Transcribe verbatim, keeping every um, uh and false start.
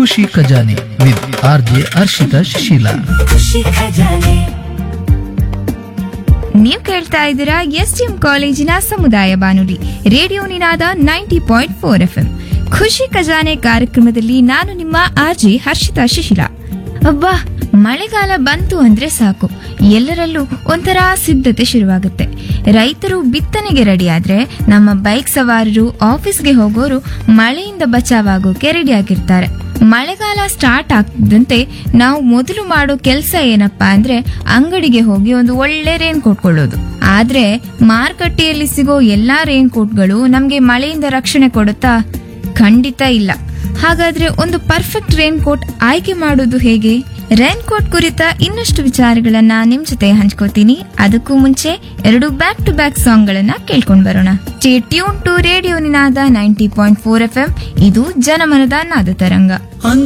ಖುಷಿ ಖಜಾನೆ with R J Harshita Shishila. ನೀವು ಕೇಳ್ತಾ ಇದ್ದೀರಾ ಎಸ್ ಟಿ ಎಂ ಕಾಲೇಜಿನ ಸಮುದಾಯ ಬಾನುಲಿ ರೇಡಿಯೋ ನಿನಾದ ninety point four F M. ಖುಷಿ ಖಜಾನೆ ಕಾರ್ಯಕ್ರಮದಲ್ಲಿ ನಾನು ನಿಮ್ಮ ಆರ್ಜಿ ಹರ್ಷಿತಾ ಶಿಶಿಲಾ. ಅಬ್ಬಾ, ಮಳೆಗಾಲ ಬಂತು ಅಂದ್ರೆ ಸಾಕು, ಎಲ್ಲರಲ್ಲೂ ಒಂಥರ ಸಿದ್ಧತೆ ಶುರುವಾಗುತ್ತೆ. ರೈತರು ಬಿತ್ತನೆಗೆ ರೆಡಿ ಆದ್ರೆ, ನಮ್ಮ ಬೈಕ್ ಸವಾರರು ಆಫೀಸ್ಗೆ ಹೋಗೋರು ಮಳೆಯಿಂದ ಬಚಾವಾಗೋಕೆ ರೆಡಿ ಆಗಿರ್ತಾರೆ. ಮಳೆಗಾಲ ಸ್ಟಾರ್ಟ್ ಆಗ್ತಿದ್ದಂತೆ ನಾವು ಮೊದಲು ಮಾಡೋ ಕೆಲಸ ಏನಪ್ಪಾ ಅಂದ್ರೆ ಅಂಗಡಿಗೆ ಹೋಗಿ ಒಂದು ಒಳ್ಳೆ ರೇನ್ ಕೋಟ್ ಕೊಳ್ಳೋದು. ಆದ್ರೆ ಮಾರುಕಟ್ಟೆಯಲ್ಲಿ ಸಿಗೋ ಎಲ್ಲಾ ರೇನ್ ಕೋಟ್ಗಳು ನಮ್ಗೆ ಮಳೆಯಿಂದ ರಕ್ಷಣೆ ಕೊಡುತ್ತಾ? ಖಂಡಿತ ಇಲ್ಲ. ಹಾಗಾದ್ರೆ ಒಂದು ಪರ್ಫೆಕ್ಟ್ ರೇನ್ ಕೋಟ್ ಆಯ್ಕೆ ಮಾಡೋದು ಹೇಗೆ? ರೇನ್ ಕೋಟ್ ಕುರಿತ ಇನ್ನಷ್ಟು ವಿಚಾರಗಳನ್ನ ನಿಮ್ ಜೊತೆ ಹಂಚ್ಕೋತೀನಿ. ಅದಕ್ಕೂ ಮುಂಚೆ ಎರಡು ಬ್ಯಾಕ್ ಟು ಬ್ಯಾಕ್ ಸಾಂಗ್ ಗಳನ್ನ ಕೇಳ್ಕೊಂಡ್ ಬರೋಣ. Stay tune to radio Ninada ninety point four F M. ಇದು ಜನಮನದ ನಾದ ತರಂಗ.